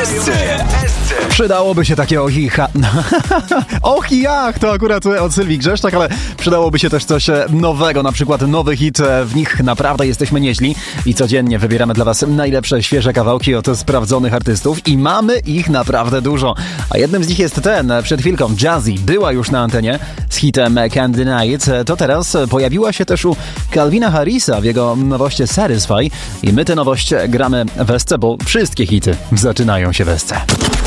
Przydałoby się takie ochicha. Ochijach to akurat od Sylwii Grzeszczak, ale przydałoby się też coś nowego, na przykład nowy hit. W nich naprawdę jesteśmy nieźli i codziennie wybieramy dla was najlepsze, świeże kawałki od sprawdzonych artystów i mamy ich naprawdę dużo. A jednym z nich jest ten, przed chwilką Jazzy była już na antenie z hitem Can't Deny It. To teraz pojawiła się też u Calvina Harrisa w jego nowości Satisfy i my tę nowość gramy w esce, bo wszystkie hity zaczynają się w esce.